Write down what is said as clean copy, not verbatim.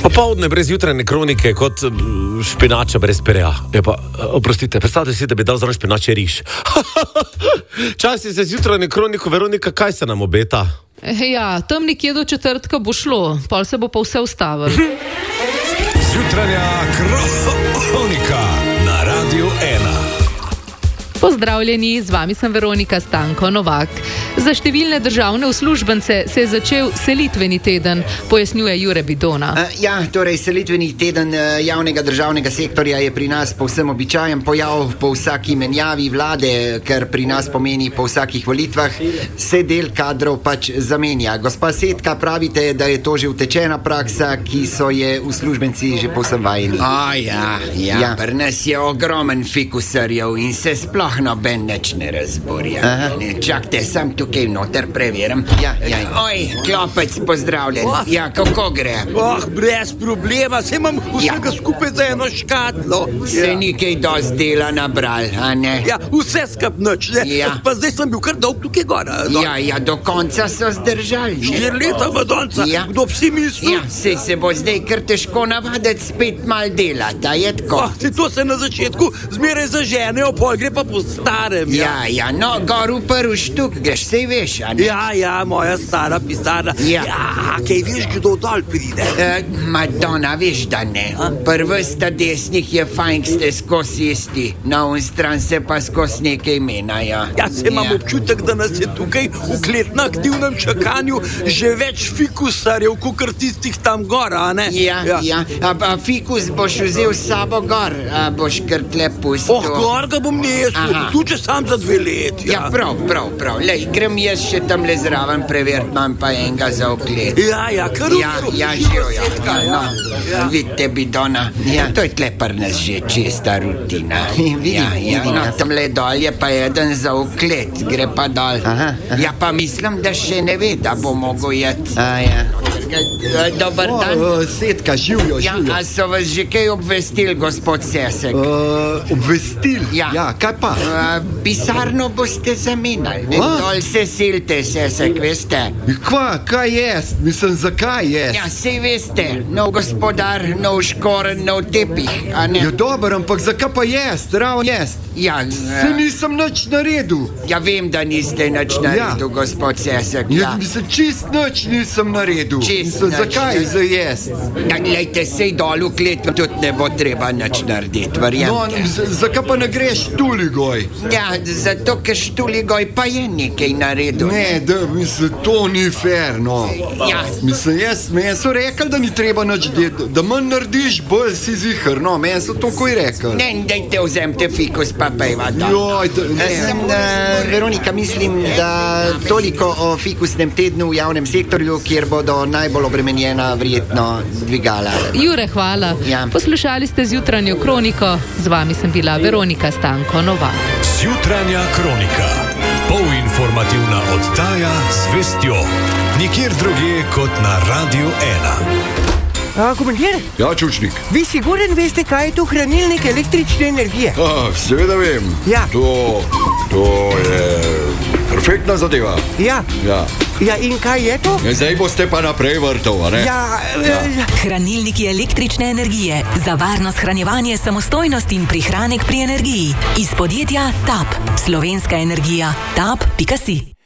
Popoldne brez jutranje kronike kot špinača brez pereja. Oprostite, predstavljate si, da bi dal zraven špinače riž. Časi se z jutranje kroniko, Veronika, kaj se nam obeta? Ja, tam nekje do četrtka bo šlo, pol se bo pa vse ustavilo. Jutranja kronika na Radiu 1. Pozdravljeni, z vami sem Veronika Stanko Novak. Za številne državne uslužbence se je začel selitveni teden, pojasnjuje Jure Bidona. Torej selitveni teden javnega državnega sektorja je pri nas povsem običajen pojav po vsaki menjavi vlade, ker pri nas pomeni po vsakih volitvah se del kadrov pač zamenja. Gospa Setka, pravite, da je to že utečena praksa, ki so je uslužbenci že povsem vajeni. Pri nas je ogromen fikusarjev in se sploh noben nič ne razborja. Čakajte, sam tukaj noter preverim. Oj, klopec, pozdravljen. Kako gre? Brez problema, se imam vsega skupaj za eno škatlo. Se nikaj dosti dela nabral, a ne? Vse skap nič, ne? Pa zdaj sem bil kar dolg tukaj gora. Do konca so zdržali. 4 leta v donca, kdo bi si mislil? Sej se bo zdaj kar težko navaditi spet mal delati, a je tako? To se na začetku zmeraj zaženejo, pol gre pa po starem. No, gor v prvi štuk greš, sej veš, a ne? Moja stara pisarna. Kaj veš, kdo dol pride? Madonna, veš, da ne. Prvi sta desnih je fajn, ste skozi isti. Na on stran se pa skozi nekaj menajo. Se imam občutek, da nas je tukaj v klet na aktivnem čakanju že več fikusarjev, kakor tistih tam gor, a ne? A fikus boš vzel s sabo gor, a boš kar tle pustil? Gor ga bom nesel, tu če sam za 2 leti. Prav. Lej, grem jaz še tam le zraven preveriti, imam pa enega za oklet. Kar živijo. Vidite, Bidona, to je tle pri nas že čista rutina. Tam le dol je pa eden za oklet, gre pa dol. Pa mislim, da še ne ve, da bo mogel jeti. Dobar dan. Setka, živijo. A so vas že kaj obvestil, gospod Sesek? Obvestil? Kaj pa? Pisarno boste zamenjali. Dol se silite, Sesek, veste? Kaj jest? Mislim, zakaj jest? Sej veste, nov gospodar, nov škoren, nov tepih, a ne? Dober, ampak zakaj pa jest? Ravno jest. Se nisem nič naredil. Vem, da niste nič naredil, gospod Sesek. Mislim, čist nič nisem naredil. Mislim, zakaj za jest? Glejte, sej dol v kletu tudi ne bo treba nič narediti, verjamte. Zakaj pa ne greš Štuligoj? Zato, ker Štuligoj pa je nekaj naredil. Mislim, to ni fair, no. Mislim, meni so rekli, da ni treba nič delati, da manj narediš, bolj si zihar, no, meni so to kaj rekli. Dajte vzemte fikus pa pejva dol. Veronika, mislim, da toliko o fikusnem tednu v javnem sektorju, kjer bodo najbolj obremenjena verjetno dvigala. Jure, hvala. Poslušali ste Zjutranjo kroniko, z vami sem bila Veronika Stanko Novak. Zjutranja kronika, polinformativna oddaja z vestjo, nikjer drugje kot na Radiu 1. Komandir? Čučnik. Vi siguren veste, kaj je to hranilnik električne energije? Seveda vem. To je perfektna zadeva. In kaj je to? Zdaj boste pa naprej vrtov, a ne? Hranilniki električne energije. Za varno shranjevanje, samostojnost in prihranek pri energiji. Iz podjetja TAP. Slovenska energija. TAP.si